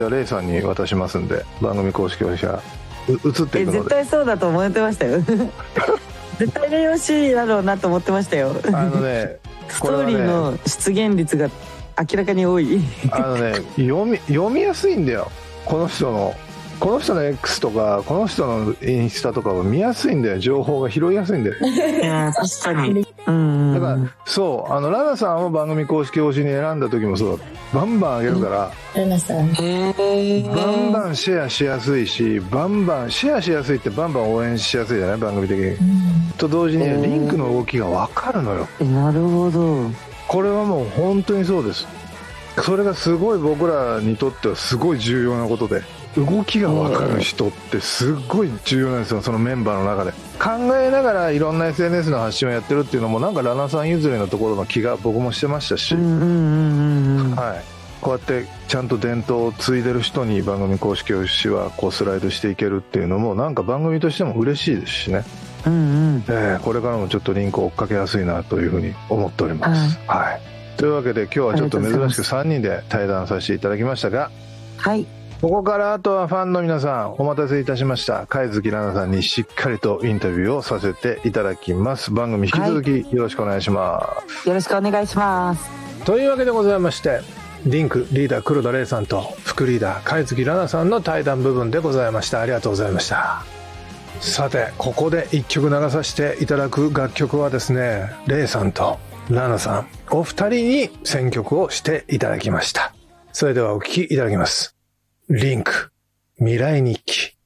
レイさんに渡しますんで、番組公式表紙は映っていくので。 絶対そうだと思ってましたよ絶対レイ欲しいだろうなと思ってましたよ。 あのねストーリーの出現率が明らかに多い読みやすいんだよ。この人の X とかこの人のインスタとかは見やすいんだよ。情報が拾いやすいんだよいや確かに。 だからそうラナさんを番組公式表紙に選んだ時もそうだ。バンバンあげるから、 ラナさんバンバンシェアしやすいし、バンバンシェアしやすいってバンバン応援しやすいじゃない、番組的に、と同時にリンクの動きが分かるのよ。 なるほど。 これはもう本当にそうです。それがすごい僕らにとってはすごい重要なことで、動きが分かる人ってすごい重要なんですよ。そのメンバーの中で考えながらいろんな SNS の発信をやってるっていうのも、なんかラナさん譲りのところの気が僕もしてましたし、はい、こうやってちゃんと伝統を継いでる人に番組公式表紙はこうスライドしていけるっていうのも、なんか番組としても嬉しいですしね。これからもちょっとリンクを追っかけやすいなというふうに思っております、はい、というわけで今日はちょっと珍しく3人で対談させていただきましたが、 はい、 ここからあとはファンの皆さん、お待たせいたしました、貝月ラナさんにしっかりとインタビューをさせていただきます。番組引き続きよろしくお願いします、 よろしくお願いします。 というわけでございまして、リンクリーダー黒田玲さんと副リーダー貝月ラナさんの対談部分でございました。ありがとうございました。さてここで1曲流させていただく楽曲はですね、レイさんとラナさんお二人に選曲をしていただきました。それではお聴きいただきます。リンク未来日記。